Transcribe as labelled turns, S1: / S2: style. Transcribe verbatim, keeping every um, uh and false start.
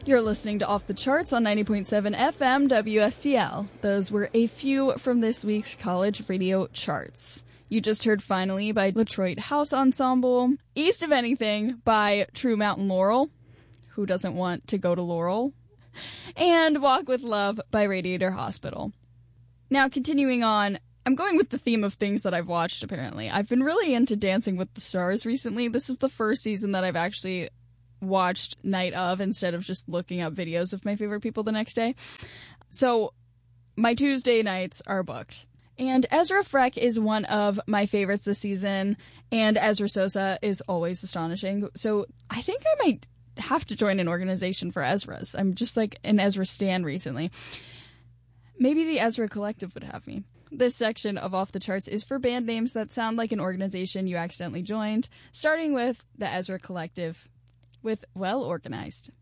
S1: You're listening to Off the Charts on ninety point seven F M W S T L. Those were a few from this week's college radio charts. You just heard Finally by Detroit House Ensemble, East of Anything by True Mountain Laurel, who doesn't want to go to Laurel, and Walk with Love by Radiator Hospital. Now, continuing on, I'm going with the theme of things that I've watched, apparently. I've been really into Dancing with the Stars recently. This is the first season that I've actually watched night of instead of just looking up videos of my favorite people the next day. So my Tuesday nights are booked. And Ezra Freck is one of my favorites this season, and Ezra Sosa is always astonishing. So I think I might have to join an organization for Ezras. I'm just like an Ezra stan recently. Maybe the Ezra Collective would have me. This section of Off the Charts is for band names that sound like an organization you accidentally joined, starting with the Ezra Collective with Well Organized.